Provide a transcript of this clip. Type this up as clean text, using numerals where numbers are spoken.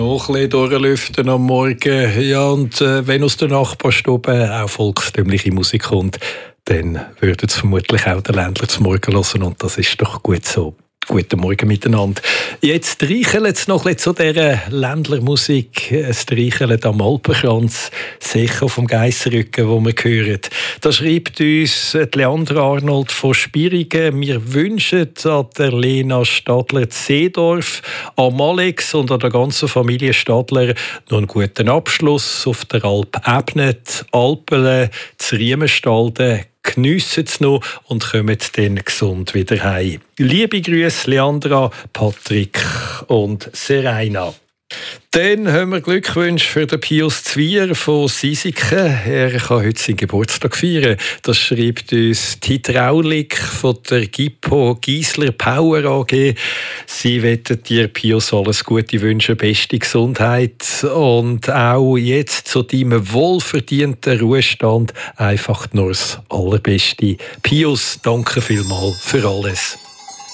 Noch ein bisschen durchlüften am Morgen. Ja, und wenn aus der Nachbarstube auch volkstümliche Musik kommt, dann würden es vermutlich auch der Ländler zum Morgen hören. Und das ist doch gut so. Guten Morgen miteinander. Jetzt reicheln es noch ein bisschen zu dieser Ländlermusik. Es reicheln am Alpenkranz, sicher vom Geissrücken, wo wir hören. Da schreibt uns Leandra Arnold von Spirigen: Wir wünschen an der Lena Stadler Seedorf, an Alex und an der ganzen Familie Stadler noch einen guten Abschluss auf der Alp Ebnet, Alpele, zu Riemenstalden. Geniessen es noch und kommen dann gesund wieder heim. Liebe Grüße, Leandra, Patrick und Serena. Dann haben wir Glückwünsche für den Pius Zwier von Sisiken. Er kann heute seinen Geburtstag feiern. Das schreibt uns die Hydraulik von der Gippo Giesler Power AG. Sie wettet dir, Pius, alles Gute wünschen, beste Gesundheit und auch jetzt zu deinem wohlverdienten Ruhestand einfach nur das Allerbeste. Pius, danke vielmals für alles.